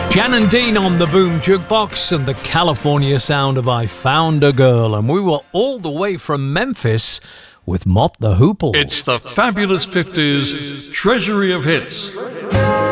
Jan and Dean on the Boom Jukebox and the California sound of I Found a Girl. And we were all the way from Memphis with Mott the Hoople. It's the fabulous 50s Treasury of Hits.